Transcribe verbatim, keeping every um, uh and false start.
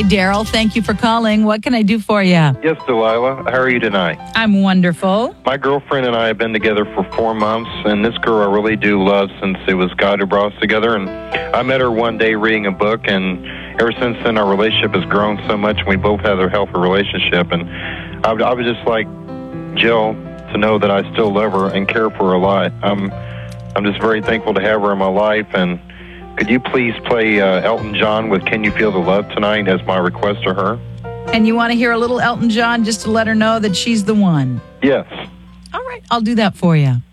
Hi, Daryl. Thank you for calling. What can I do for you? Yes, Delilah. How are you tonight? I'm wonderful. My girlfriend and I have been together for four months, and this girl I really do love since it was God who brought us together. And I met her one day reading a book, and ever since then our relationship has grown so much, and we both have a healthy relationship. And I would, I would just like Jill to know that I still love her and care for her a lot. I'm, I'm just very thankful to have her in my life. And could you please play uh, Elton John with Can You Feel the Love Tonight as my request to her? And you want to hear a little Elton John just to let her know that she's the one? Yes. All right, I'll do that for you.